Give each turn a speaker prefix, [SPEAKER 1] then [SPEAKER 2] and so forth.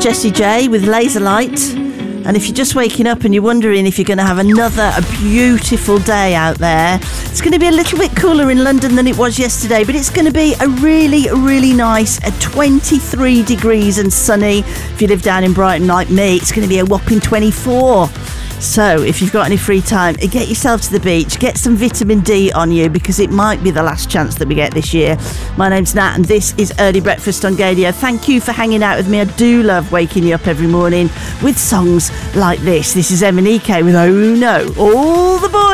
[SPEAKER 1] Jessie J with Laser Light. And if you're just waking up and you're wondering if you're going to have a beautiful day out there, it's going to be a little bit cooler in London than it was yesterday, but it's going to be a really, really nice 23 degrees and sunny. If you live down in Brighton like me, it's going to be a whopping 24. So if you've got any free time, get yourself to the beach, get some vitamin D on you, because it might be the last chance that we get this year. My name's Nat and this is Early Breakfast on Gadio. Thank you for hanging out with me. I do love waking you up every morning with songs like this. This is Emanike with Oh No. All the boys.